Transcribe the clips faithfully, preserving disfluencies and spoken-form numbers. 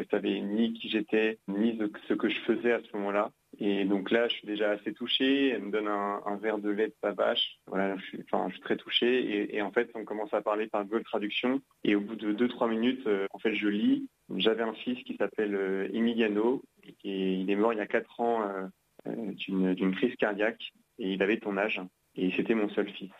savais ni qui j'étais, ni ce que je faisais à ce moment-là. Et donc là, je suis déjà assez touché. Elle me donne un, un verre de lait de sa vache. Voilà, je suis, enfin, je suis très touché. Et, et en fait, on commence à parler par Google Traduction. Et au bout de deux trois minutes, euh, en fait, je lis. J'avais un fils qui s'appelle euh, Emiliano. Et qui est, il est mort il y a quatre ans euh, euh, d'une, d'une crise cardiaque. Et il avait ton âge. Et c'était mon seul fils.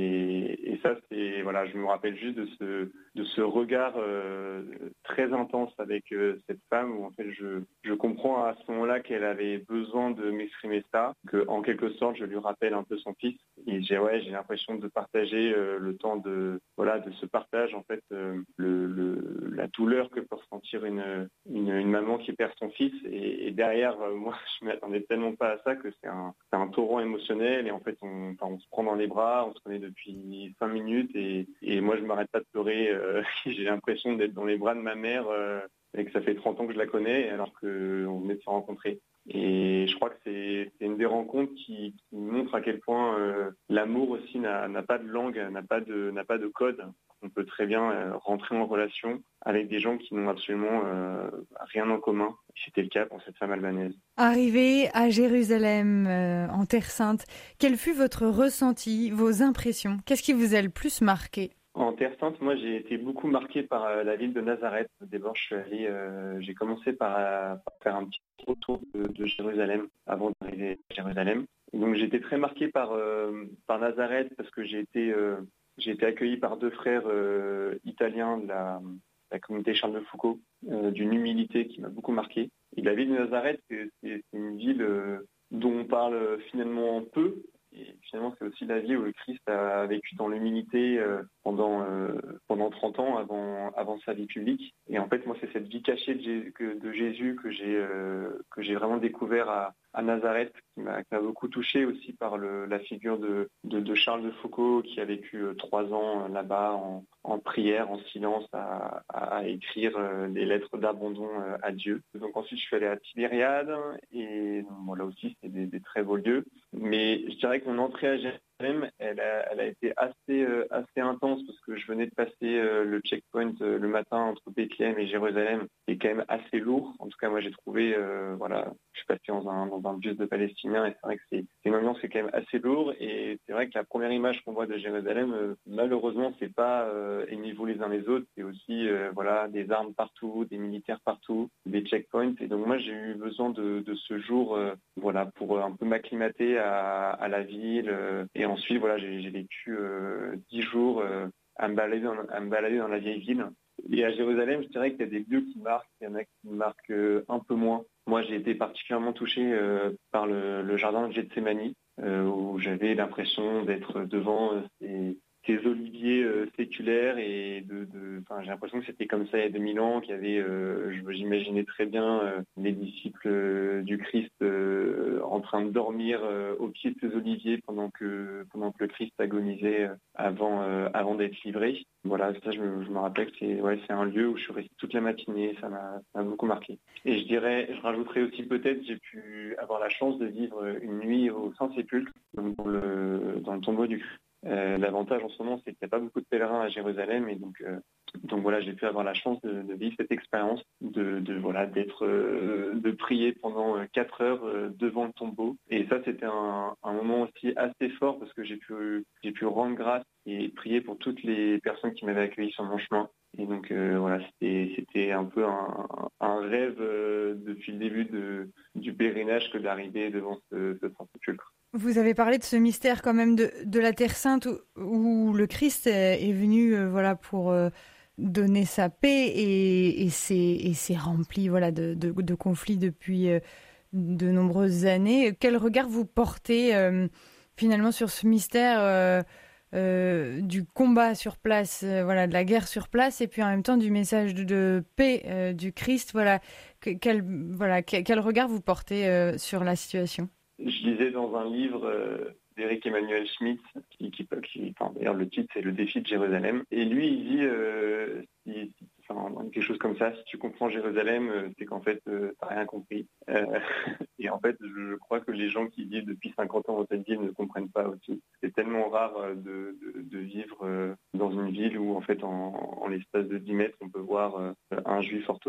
Et, et ça, c'est voilà, je me rappelle juste de ce de ce regard euh, très intense avec euh, cette femme où en fait je je comprends à ce moment-là qu'elle avait besoin de m'exprimer ça, que en quelque sorte je lui rappelle un peu son fils. Et j'ai ouais, j'ai l'impression de partager euh, le temps de voilà de ce partage en fait euh, le, le la douleur que peut ressentir une une, une maman qui perd son fils. Et, et derrière euh, moi je m'attendais tellement pas à ça que c'est un c'est un torrent émotionnel et en fait on on se prend dans les bras, on se connaît depuis cinq minutes et, et moi je m'arrête pas de pleurer. Euh, j'ai l'impression d'être dans les bras de ma mère euh, et que ça fait trente ans que je la connais alors qu'on venait de se rencontrer. Et je crois que c'est, c'est une des rencontres qui, qui montre à quel point euh, l'amour aussi n'a, n'a pas de langue, n'a pas de, n'a pas de code. On peut très bien euh, rentrer en relation avec des gens qui n'ont absolument euh, rien en commun. C'était le cas pour cette femme albanaise. Arrivé à Jérusalem, euh, en Terre Sainte, quel fut votre ressenti, vos impressions? Qu'est-ce qui vous a le plus marqué? En Terre Sainte, moi j'ai été beaucoup marqué par euh, la ville de Nazareth. D'abord, je suis allé, euh, j'ai commencé par, euh, par faire un petit tour de, de Jérusalem avant d'arriver à Jérusalem. Et donc j'étais très marqué par, euh, par Nazareth parce que j'ai été, euh, j'ai été accueilli par deux frères euh, italiens de la, la communauté Charles de Foucault, euh, d'une humilité qui m'a beaucoup marqué. Et la ville de Nazareth, c'est, c'est une ville euh, dont on parle finalement peu. Et finalement, c'est aussi la vie où le Christ a vécu dans l'humilité euh, pendant euh, pendant trente ans avant avant sa vie publique. Et en fait, moi, c'est cette vie cachée de, Jésus, que, de Jésus que j'ai euh, que j'ai vraiment découvert à, à Nazareth, qui m'a, qui m'a beaucoup touché aussi par le, la figure de, de de Charles de Foucault, qui a vécu euh, trois ans euh, là-bas en, en prière, en silence, à, à, à écrire euh, des lettres d'abandon euh, à Dieu. Donc ensuite, je suis allé à Tibériade et bon, là aussi, c'est des, des très beaux lieux. Mais je dirais que mon entrée à Jérusalem, elle a, elle a été assez, euh, assez intense parce que je venais de passer euh, le checkpoint euh, le matin entre Bethléem et Jérusalem. C'est quand même assez lourd. En tout cas, moi, j'ai trouvé, euh, voilà, je suis passé dans un, dans un bus de Palestiniens et c'est vrai que c'est, c'est une ambiance qui est quand même assez lourde. Et c'est vrai que la première image qu'on voit de Jérusalem, euh, malheureusement, c'est pas euh, aimez-vous les uns les autres. C'est aussi, euh, voilà, des armes partout, des militaires partout, des checkpoints. Et donc moi, j'ai eu besoin de, de ce jour, euh, voilà, pour un peu m'acclimater à, à la ville. Euh, et ensuite, voilà, j'ai, j'ai vécu euh, dix jours euh, à me balader dans, à me balader dans la vieille ville. Et à Jérusalem, je dirais qu'il y a des lieux qui marquent, il y en a qui marquent euh, un peu moins. Moi, j'ai été particulièrement touché euh, par le, le jardin de Gethsémani, euh, où j'avais l'impression d'être devant euh, ces, ces oliviers euh, séculaires et de, de, enfin, j'ai l'impression que c'était comme ça il y a deux mille ans, qu'il y avait, euh, je, j'imaginais très bien euh, les disciples euh, du Christ euh, en train de dormir euh, au pied de ces oliviers pendant que pendant que le Christ agonisait euh, avant euh, avant d'être livré. Voilà, ça je me, je me rappelle que c'est ouais, c'est un lieu où je suis resté toute la matinée, ça m'a, ça m'a beaucoup marqué. Et je dirais, je rajouterais aussi peut-être, j'ai pu avoir la chance de vivre une nuit au Saint-Sépulcre, donc dans le dans le tombeau du Christ. Euh, l'avantage en ce moment, c'est qu'il n'y a pas beaucoup de pèlerins à Jérusalem et donc, euh, donc voilà, j'ai pu avoir la chance de, de vivre cette expérience, de, de voilà, d'être, euh, de prier pendant quatre heures euh, devant le tombeau. Et ça, c'était un, un moment aussi assez fort parce que j'ai pu, j'ai pu rendre grâce et prier pour toutes les personnes qui m'avaient accueilli sur mon chemin. Et donc euh, voilà, c'était, c'était un peu un, un rêve euh, depuis le début de, du pèlerinage que d'arriver devant ce, ce Saint-Sépulcre. Vous avez parlé de ce mystère quand même de, de la Terre Sainte où, où le Christ est, est venu euh, voilà, pour euh, donner sa paix et, et, c'est, et c'est rempli voilà, de, de, de conflits depuis euh, de nombreuses années. Quel regard vous portez euh, finalement sur ce mystère euh, euh, du combat sur place, euh, voilà, de la guerre sur place et puis en même temps du message de, de paix euh, du Christ, voilà, que, quel, voilà, quel, quel regard vous portez euh, sur la situation? Je lisais dans un livre euh, d'Éric Emmanuel Schmitt, qui, qui, qui enfin, d'ailleurs le titre c'est Le défi de Jérusalem, et lui il dit euh, si, si, enfin, quelque chose comme ça, si tu comprends Jérusalem, euh, c'est qu'en fait euh, t'as rien compris. Euh, et en fait je, je crois que les gens qui vivent depuis cinquante ans dans cette ville ne comprennent pas aussi. C'est tellement rare euh, de, de, de vivre euh, dans une ville où en fait en, en l'espace de dix mètres on peut voir euh, un juif orthodoxe